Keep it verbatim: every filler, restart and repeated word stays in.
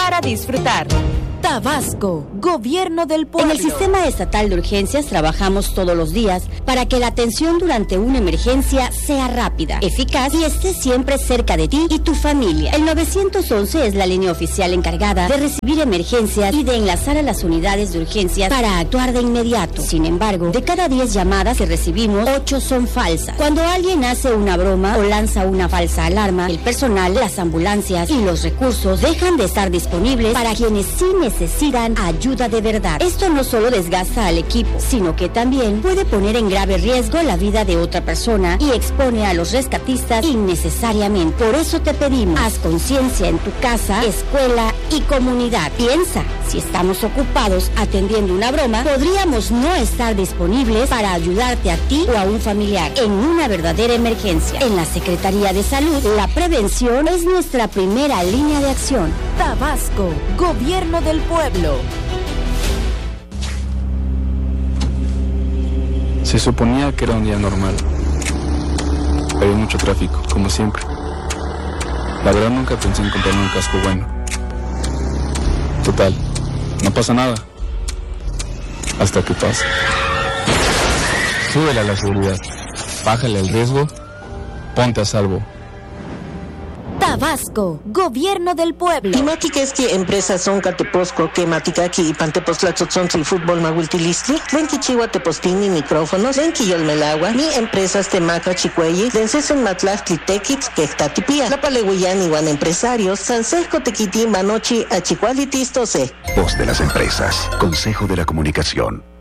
para disfrutar. Tabasco, Gobierno del Pueblo. En el Sistema Estatal de Urgencias trabajamos todos los días para que la atención durante una emergencia sea rápida, eficaz y esté siempre cerca de ti y tu familia. El nueve once es la línea oficial encargada de recibir emergencias y de enlazar a las unidades de urgencias para actuar de inmediato. Sin embargo, de cada diez llamadas que recibimos, ocho son falsas. Cuando alguien hace una broma o lanza una falsa alarma, el personal, las ambulancias y los recursos dejan de estar disponibles para quienes sí necesitan ayuda de verdad. Esto no solo desgasta al equipo, sino que también puede poner en grave riesgo la vida de otra persona y expone a los rescatistas innecesariamente. Por eso te pedimos, haz conciencia en tu casa, escuela y comunidad. Piensa, si estamos ocupados atendiendo una broma, podríamos no estar disponibles para ayudarte a ti o a un familiar en una verdadera emergencia. En la Secretaría de Salud, la prevención es nuestra primera línea de acción. Tabasco, Gobierno del Pueblo. Se suponía que era un día normal. Había mucho tráfico, como siempre. La verdad nunca pensé en comprarme un casco bueno. Total, no pasa nada. Hasta que pasa. Súbele a la seguridad, bájale el riesgo, ponte a salvo. Tabasco, Gobierno del Pueblo. Timática es que empresas son Cateposco, que Maticaki y Pantepostlatzotzontli Fútbol Mahuiltilistli, Lenki Chihuahua Tepostini Micrófonos, Lenki Yolmelagua, mi empresas Temaca Chicueyi, Dencesen Matlastli Tequitz, que Tatipía, La Palehuillán Iguan Empresarios, Sansesco Tequiti Manochi Achicualitistose. Voz de las empresas, Consejo de la Comunicación.